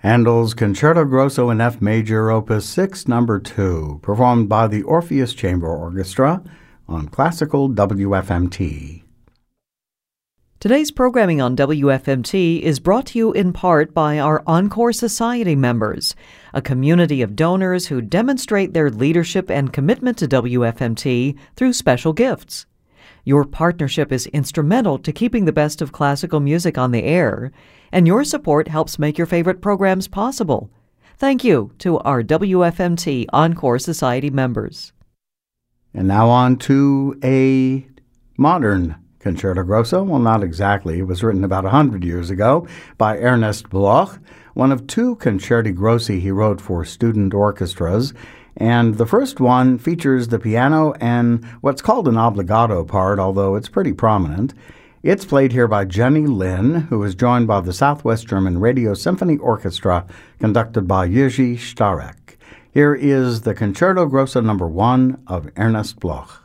Handel's Concerto Grosso in F Major, Opus 6, No. 2, performed by the Orpheus Chamber Orchestra on Classical WFMT. Today's programming on WFMT is brought to you in part by our Encore Society members, a community of donors who demonstrate their leadership and commitment to WFMT through special gifts. Your partnership is instrumental to keeping the best of classical music on the air, and your support helps make your favorite programs possible. Thank you to our WFMT Encore Society members. And now on to a modern Concerto Grosso. Well, not exactly. It was written about 100 years ago by Ernest Bloch, one of two concerti grossi he wrote for student orchestras. And the first one features the piano and what's called an obligato part, although it's pretty prominent. It's played here by Jenny Lin, who is joined by the Southwest German Radio Symphony Orchestra, conducted by Jiří Stárek. Here is the Concerto Grosso No. 1 of Ernest Bloch.